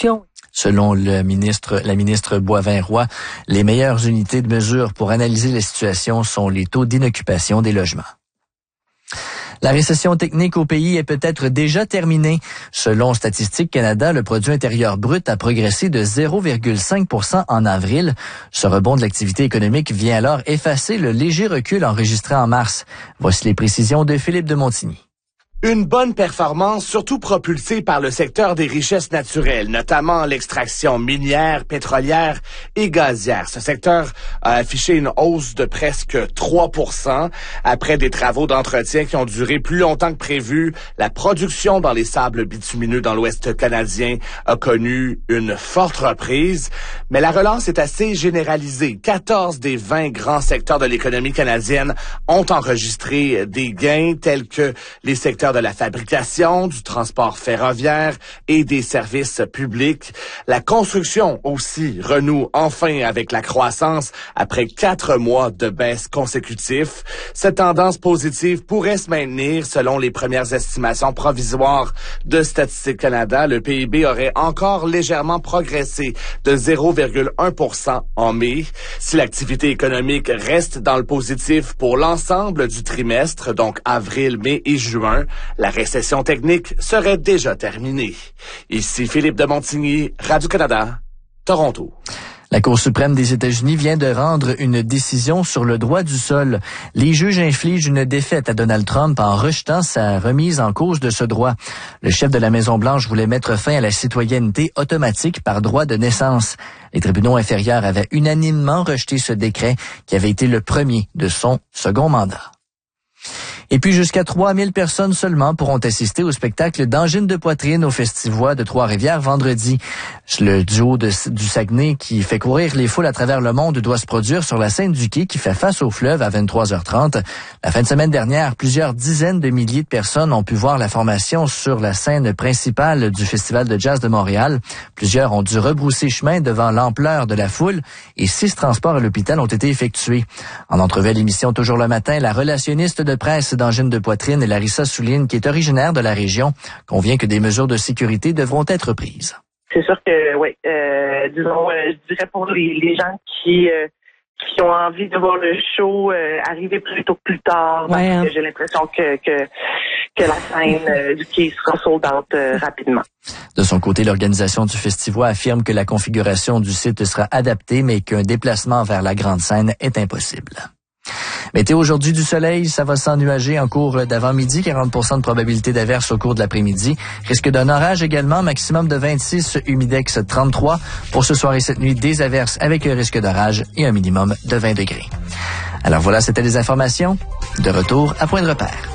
discussion. Selon la ministre Boivin-Roy, les meilleures unités de mesure pour analyser la situation sont les taux d'inoccupation des logements. La récession technique au pays est peut-être déjà terminée. Selon Statistique Canada, le produit intérieur brut a progressé de 0,5% en avril. Ce rebond de l'activité économique vient alors effacer le léger recul enregistré en mars. Voici les précisions de Philippe de Montigny. Une bonne performance, surtout propulsée par le secteur des richesses naturelles, notamment l'extraction minière, pétrolière et gazière. Ce secteur a affiché une hausse de presque 3% après des travaux d'entretien qui ont duré plus longtemps que prévu. La production dans les sables bitumineux dans l'Ouest canadien a connu une forte reprise, mais la relance est assez généralisée. 14 des 20 grands secteurs de l'économie canadienne ont enregistré des gains tels que les secteurs de la fabrication, du transport ferroviaire et des services publics. La construction aussi renoue enfin avec la croissance après 4 mois de baisse consécutifs. Cette tendance positive pourrait se maintenir selon les premières estimations provisoires de Statistique Canada. Le PIB aurait encore légèrement progressé de 0,1% en mai. Si l'activité économique reste dans le positif pour l'ensemble du trimestre, donc avril, mai et juin, la récession technique serait déjà terminée. Ici Philippe de Montigny, Radio-Canada, Toronto. La Cour suprême des États-Unis vient de rendre une décision sur le droit du sol. Les juges infligent une défaite à Donald Trump en rejetant sa remise en cause de ce droit. Le chef de la Maison-Blanche voulait mettre fin à la citoyenneté automatique par droit de naissance. Les tribunaux inférieurs avaient unanimement rejeté ce décret qui avait été le premier de son second mandat. Et puis jusqu'à 3000 personnes seulement pourront assister au spectacle d'Angine de poitrine au Festivois de Trois-Rivières vendredi. Le duo du Saguenay qui fait courir les foules à travers le monde doit se produire sur la scène du quai qui fait face au fleuve à 23h30. La fin de semaine dernière, plusieurs dizaines de milliers de personnes ont pu voir la formation sur la scène principale du Festival de jazz de Montréal. Plusieurs ont dû rebrousser chemin devant l'ampleur de la foule et 6 transports à l'hôpital ont été effectués. En entrevue à l'émission Toujours le matin, la relationniste de presse d'Angine de poitrine, Larissa Souline, qui est originaire de la région, convient que des mesures de sécurité devront être prises. C'est sûr que, oui, disons, je dirais pour les gens qui ont envie de voir le show arriver plutôt que plus tard. Ouais, hein. J'ai l'impression que la scène du quai sera sold out rapidement. De son côté, l'organisation du Festivois affirme que la configuration du site sera adaptée, mais qu'un déplacement vers la grande scène est impossible. Météo aujourd'hui du soleil, ça va s'ennuager en cours d'avant-midi, 40% de probabilité d'averse au cours de l'après-midi. Risque d'un orage également, maximum de 26, humidex 33. Pour ce soir et cette nuit, des averses avec un risque d'orage et un minimum de 20 degrés. Alors voilà, c'était les informations. De retour à Point de repère.